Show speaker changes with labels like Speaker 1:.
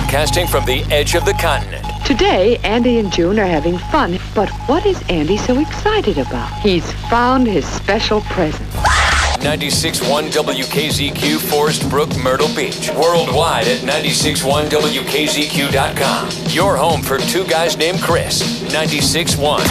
Speaker 1: broadcasting from the edge of the continent.
Speaker 2: Today, Andy and June are having fun, but what is Andy so excited about? He's found his special present.
Speaker 1: 96.1 WKZQ, Forest Brook, Myrtle Beach. Worldwide at 96.1WKZQ.com. Your home for two guys named Chris. 96.1.